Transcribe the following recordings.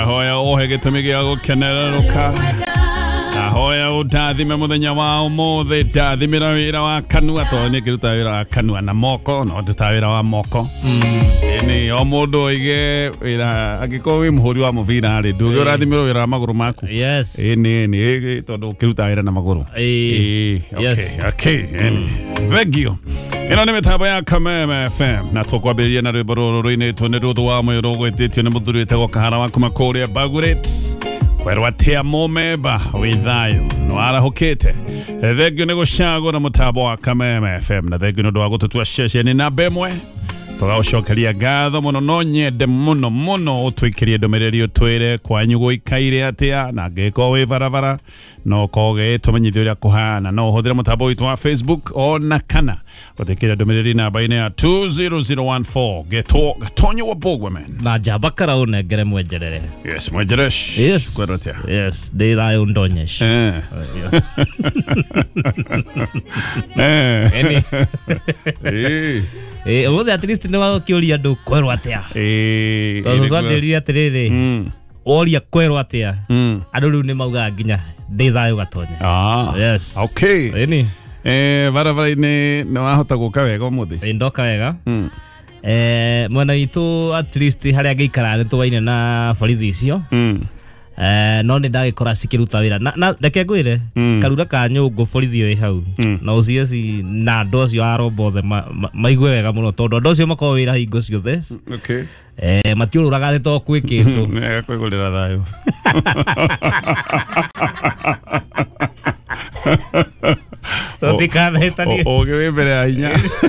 ndahoya ohe gitumi gia gukenereruka ndahoya utathime muthenya wa umuthi ndathimira wira wa kanua to ni kiruta wira wa kanua na moko no nduta wira wa moko ni o mundu ige wira agiko wi muhuri wa muvira ri ndu urathimira wira wa maguru maku yes ni tondu kiruta wira na maguru okay vegio ino ni mitambo ya Kameme FM na tukwambiria na rwimbo ruru-ini tuni ruthu wa mwiro gwititio ni muthuri witagwo Kahara wa kuma kuria Baguret kwerwa tia mumeba withayo no arahukite thengio ni gucagura mutambo wa Kameme FM na thengio ndu wa gututua ceceni na bemwe tugacokeria ngatho muno no nyende muno utwikirie ndumiriri utwire kwanyu guikaire atia na ngiko wi barabara no koge tumenyithio ria kuhana no huthira mutambo witu wa Facebook ona kana utikiria ndumiriri namba-ini ya 20014 gatonyo wa bogwe man na jamba karau negere mwenjerere yes mwenjeresh yes kwerotia yes de la undonyesh umuthi at least ni wa kiuria ndu kwerwa atia tondu swandiria atiriri oria kwerwa atia andu riu ni mauga nginya ndi thayo gatonya yes okay ini barabara-ini ni wahota guka wega umuthi ndoka wega mwena witu at least haria ngeikara ni tuwaine na borithi icio no ni ndagikora cikiruta wira na reke ngwire karura ka nyungu borithi oi hau na ucieci na andu acio arobothe maigue wega muno tondu andu acio makoo wira hingo ciothe okay matiururaga ni to kwi kindu nega kwigurira thayo Otikahitani oge mbere ya hinya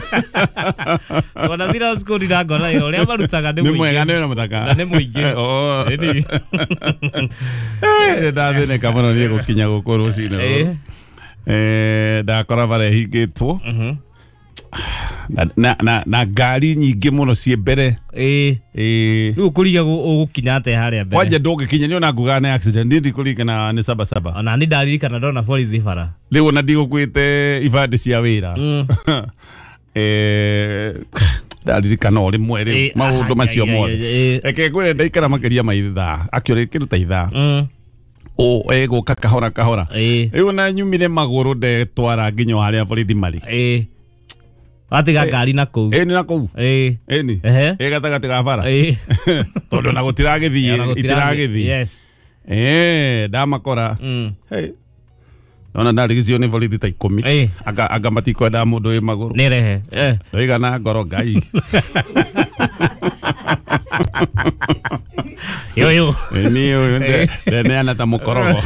ona thira skuli na ngona yo ria marutaga ni mwega ni na mutaka na ni muingi ndathine kamono ni gukinya guku rucine ndakora bare hingitwo na ngari nyingi muno cie mbere riu kuriga ugukinya ate haria mbere kwanje ndungikinya ni ona nguga na accident ndi kurikana ni 77 ona ni ndaririkana ndona borithi bara riu ona ndigukwite ibande cia wira ndaririkana o rimwe riu maundu macio mothe reke ngwire ndaikara makiria maithaa akiore kiruta ithaa guka kahora riu na nyumire maguru ndetwara nginya haria borithi mari atiga ngari na kuu ni na kuu ni gatagati ga bara tondu na gutiragithii yes ndamakora nona ndarigicio ni borithi ta 10 anga matikwenda mundu wi maguru ni rehe ndoigana ngoro ngai yo ni yo ne ana ta mukorogo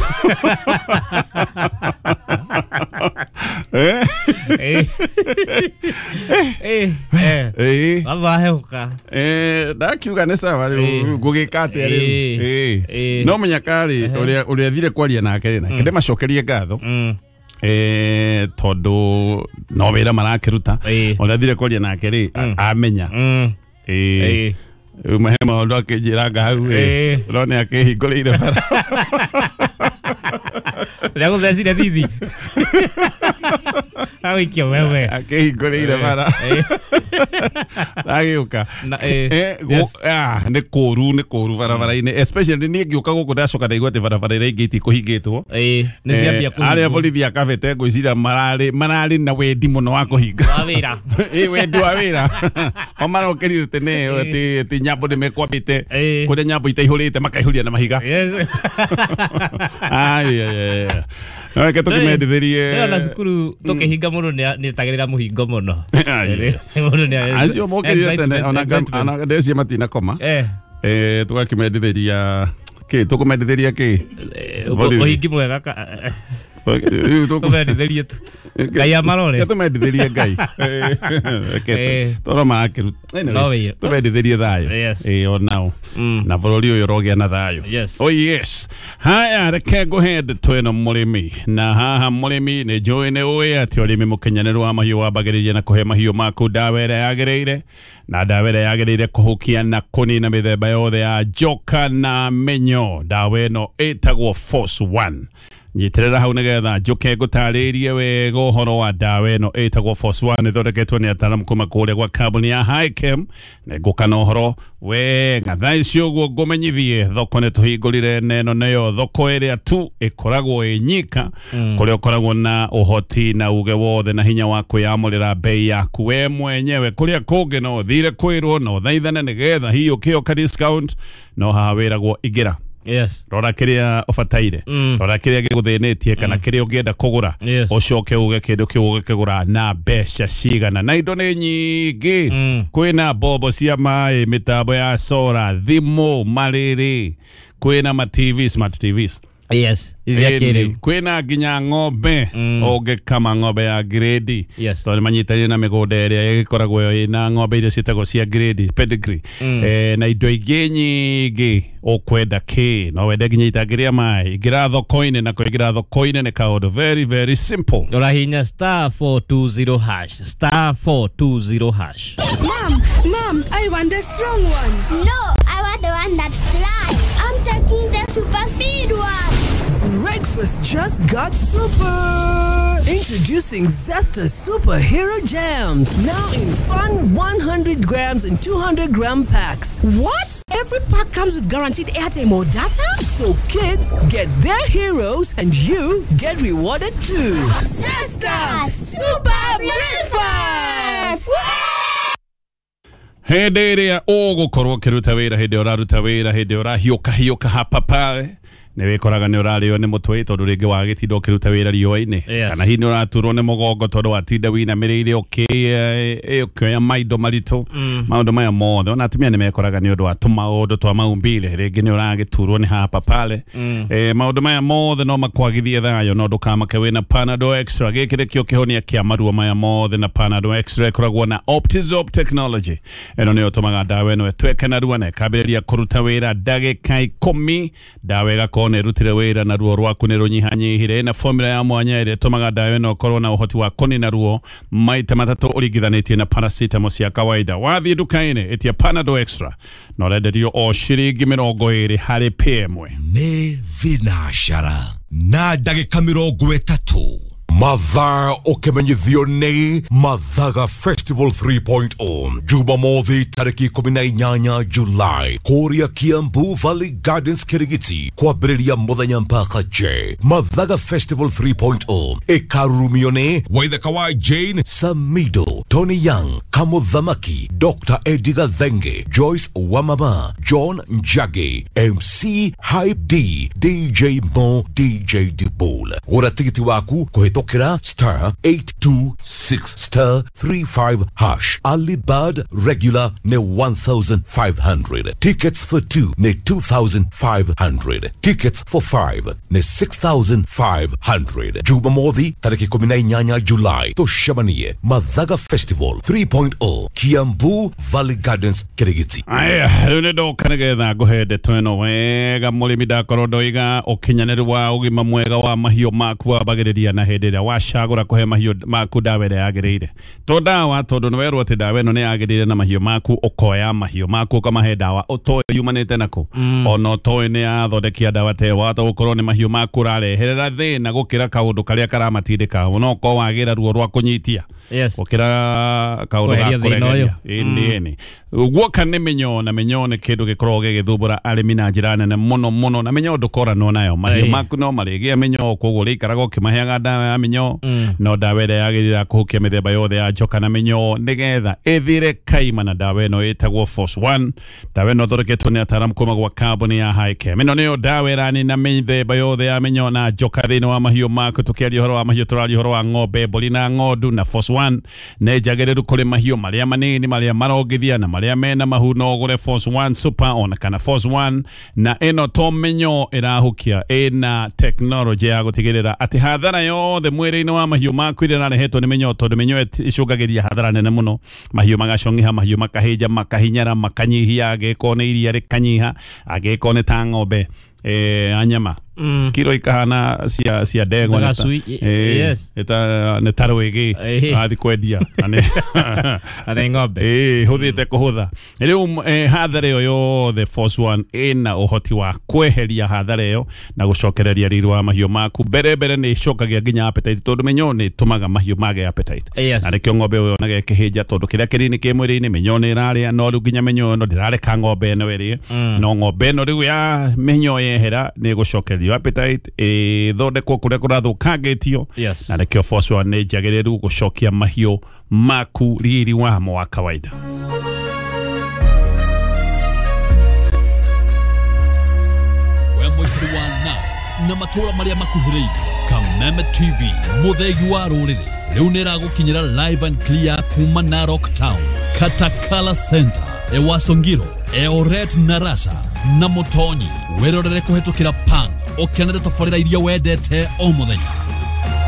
abahehuka ndakiuga ni sawa gugikate riu no munyakari uria thire kwaria nake rina kende macokerie ngatho tondu no wira marakiruta uria thire kwaria nake ri amenya mahema maundu akijiranga hau urone akihinguriire bara ria guthecire thithi awikia wewe akihinguriire bara agiuka ni kuru barabara-ini especially ni ngiuka guku ndacoka ndaigua ati barabara iria ingi itikuhingitwo ni ciambia kuhinga aria borithi akabete ngwiciria marari na wendi muno wa kuhinga wa wira wendi wa wira omarokirire tene ati nyambo ni mekwambite kuria nyambo itaihurite makaihuria na mahiga Ke tukimendithirie na cukuru tukihinga muno ni tagirira muhingo muno acio mokirire tene ona ndeci matina koma tugakimendithiria ki tukumendithiria ki uhingi mwega tukumendithirie tu ngai amarore tumendithirie ngai toro marakiruta tumendithirie thayo onao na bururi uyu rogia na thayo yes haya reke nguhende twino murimi na haha murimi ni njui ni ui ati urimi mukinyaniru wa mahiu wambagiriria na kuhe mahiu maku dawa iria yagiriire na dawa iria yagiriire kuhukia na kunina mithemba yothe ya njoka na menyo dawa ino itagwo Force 1 nyitirira hau nigetha njuke ngutaririe wega uhoro wa dawa ino itagwo Force One ithondeketwo ni ataramu kuma kuria gwa kambuni ya Highchem na ngukana uhoro wega thaici uguo ngumenyithie thoko ni tuhingurire neno nayo thoko iria tu ikoragwo inyika kuria ukoragwo na uhoti na uge wothe na hinya wa kuyamurira bei yaku we mwenyewe kuria kungi no thire kwirwo no thaithane nigetha hiyo kio ka discount no hawiragwo igira. Yes. Rora kiria ofataire. Rora kiria giguthinetie kana kiria ungienda kugura. Ucoke uge kindu kiu ukigura na besha cigana. Na indo ni nyingi. Kwina bobo cia mai, mitambo ya solar, thimu, mariri. Kwina ma TV, smart TVs. Yes, izakiri. Kwina ginya ng'ombe, oge kama ng'ombe ya grade. Yes. Tondũ manyitani na mĩgũnda ĩrĩa ĩkoragwo ina ng'ombe iria ciĩtagwo cia grade, pedigree. Na indo ingĩ nyingĩ ũkwenda kĩ no wende nginya itangĩrĩa mai ingĩra thoko-inĩ na kũingĩra thoko-inĩ nĩ kaũndũ very very simple. Ũrahihinya *420# *420#. Mom, I want the strong one. No, I want the one that flies. I'm taking the super speed one. Breakfast just got super! Introducing Zesta Superhero Jams. Now in fun 100 grams and 200 gram packs. What? Every pack comes with guaranteed airtime or data? So kids get their heroes and you get rewarded too. Zesta Super Breakfast! Hĩndĩ ĩrĩa ũgũkorwo ũkĩruta wĩra hĩndĩ ũraruta wĩra hĩndĩ ũrahiũka hapa pale nĩ wĩkoraga nĩ ũrarĩo nĩ mũtwe tondũ rĩngĩ wagĩtinda ũkĩruta wĩra riũa-inĩ kana hihi nĩ ũraturwo nĩ mũgongo tondũ watinda wĩinamĩrĩire ũkĩoya maindo maritũ maũndũ maya mothe ona atumia nĩ mekoraga nĩ ũndũ wa tũmaũndũ twa maumbile rĩngĩ nĩ ũragĩturwo nĩ hapa pale maũndũ maya mothe no makwagithie thayo no ndũkamake wĩna Panadol Extra gĩkĩ nĩkĩo kĩhonia kĩa maruo maya mothe na Panadol Extra ĩkoragwo na Optizorb technology ĩno nĩyo ĩtũmaga ndawa ĩno ĩtuĩke narua na ĩkambĩrĩria kũruta wĩra ndagĩka 10 ndawa ĩgakorwo nĩ ĩrutire wĩra na ruo rwaku nĩ rũnyihanyihire na formula ya mwanya ĩrĩa ĩtũmaga ndawa ĩno ĩkorwo na ũhoti wa kũnina ruo maita matatũ ũringithanĩtie na paracetamol cia kawaida. Wathiĩ nduka-inĩ ĩtia Panadol Extra na ũrenderio o ciringi 20 harĩ pemwe. Nĩ thinacara na ndagĩka 30 mathaa ũkĩmenyithio nĩ Mathaga Festival 3.0 Jumamothi tarĩki 18 Julai kũrĩa Kiambu Valley Gardens Kirigiti kwambĩrĩria mũthenya mpaka je. Mathaga Festival 3.0 ĩkarumio nĩ Waithaka wa Jane, Samido, Tony Young, Kamuthamaki, Dr. Edgar Thenge, Joyce Wamama, John Njagi, MC Hype D, DJ Mo, DJ Dibul. Gũra tigiti waku kũhĩtũkĩra *826 *35#. Early bird regular ne 1,500. Tickets for 2 ne 2,500. Tickets for 5 ne 6,500. Jumamothi tariki 18 Julai tushamanie Mathaga Festival 3.0 Kiambu Valley Gardens Kirigiti. Aya rĩu nĩ ndoka nĩgetha ngũhende tweno wega mũrĩmi ndakorwo ndoiga ũkinyanĩru wa ũgima mwega wa mahiũ maku wambagĩrĩria na hĩndĩ ĩrĩa wacagũra kũhe mahiũ maku ndawa ĩrĩa yagĩrĩire to ndawa tondũ nĩ werwo atĩ ndawa ĩno nĩ yagĩrĩire na mahiũ maku ũkoya mahiũ maku ũkamahe ndawa ũtoĩ yumanĩte nako ona ũtoĩ nĩ yathondekia ndawa te wata gũkorwo nĩ mahiũ maku ũrareherera thĩna gũkĩra kaũndũ karĩa karamatindĩka no ko wagĩra ruo rwa kũnyitia gũkĩra kaũndũ ga kũregeria ĩni guoka nĩ mĩnyoo na mĩnyoo nĩ kĩndũ gĩkoragwo gĩgĩthumbũra arĩmi na njĩra nene mũno na mĩnyoo ndũkoranwo nayo mahiũ maku no marĩgĩa mĩnyoo koguo rĩikaraga ũkĩmaheaga ndawa ya mĩnyoo no ndawa ĩrĩa yagĩrĩire kũhukia mĩthemba yothe ya njoka na mĩnyoo nĩgetha ĩthire kaima na ndawa ĩno ĩtagwo Force One. Ndawa ĩno ĩthondeketwo nĩ ataramu kuma gwa kambuni ya Highchem. Ĩno nĩyo ndawa ĩranina mĩthemba yothe ya mĩnyoo na njoka thĩinĩ wa mahiũ maku. Tũkĩaria ũhoro wa mahiũ tũraria ũhoro wa ng'ombe, mbũri na ng'ondu na Force One nĩ njagĩrĩru kũrĩ mahiũ marĩa manini marĩa marongithia na marĩa mena mahu no ũgũre Force One Super ona kana Force One na ĩno to mĩnyoo ĩrahukia ĩna technology ya gũtigĩrĩra atĩ hathara yothe mwĩrĩ-inĩ wa mahiũ maku iria ĩrarehetwo nĩ mĩnyoo tondũ mĩnyoo ĩcũngagĩrĩria hathara nene mũno mahiũ magacong'iha mahiũ makahĩnja makahinyara makanyihia angĩkorwo nĩ iria rĩkanyiha angĩkorwo nĩ ta ng'ombe anyama kilo ikahana cia ndego yes eta ne tarwegi athi kwendia ane ng'ombe huthite kuhutha riu hathara yo the force one ina uhoti wa kweheria hathara yo na gucokereria riru wa mahiu maku mbere ni icokagia nginya appetite tondu menyone tumaga mahiu mage appetite na rikio ng'ombe uyo nage kihinja tondu kiria kirini ki mwiri-ini menyone iraria no riu nginya menyo no ndirareka ng'ombe eno iri no ng'ombe eno riu ya menyo yehera ni gucokereria appetite thondekwo kuria kurathukangitio na rikio force one ni njagiriru gucokia mahiu maku riri wamo wa kawaida. Na matora maria makuhiriire Kameme TV muthegi wa ruriri riu niragukinyira live and clear kuma Narok Town, Katakala Center, Ewasongiro, Eoret Narasha na Mutonyi. Werorere kuhetukira pan okenere tafarira iria wendete o muthenya.